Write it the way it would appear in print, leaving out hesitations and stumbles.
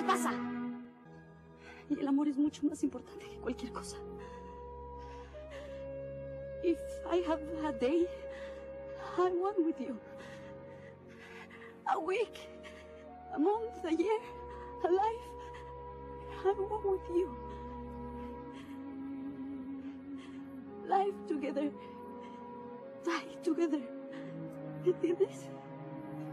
pasa? Y el amor es mucho más importante que cualquier cosa. If I have a day, I want with you. A week, a month, a year, a life, I want with you. Life together, die together. ¿Entiendes?